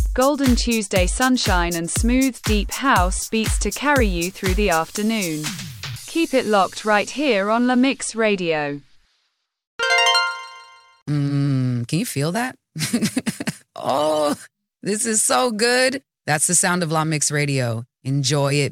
Golden Tuesday sunshine and smooth, deep house beats to carry you through the afternoon. Keep it locked right here on La Mix Radio. Can you feel that? Oh, this is so good. That's the sound of La Mix Radio. Enjoy it.